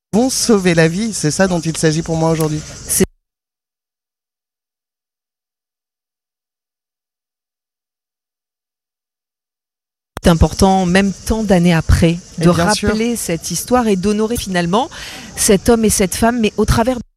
vont sauver la vie. C'est ça dont il s'agit pour moi aujourd'hui. C'est important, même tant d'années après, de bien sûr. rappeler cette histoire et d'honorer finalement cet homme et cette femme, mais au travers